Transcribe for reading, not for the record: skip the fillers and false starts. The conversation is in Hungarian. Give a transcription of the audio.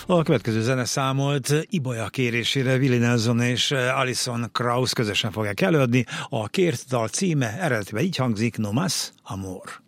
A következő zeneszámolt Ibolya kérésére Willie Nelson és Alison Krauss közösen fogják előadni. A kért dal címe eredetiben így hangzik: No Más Amor.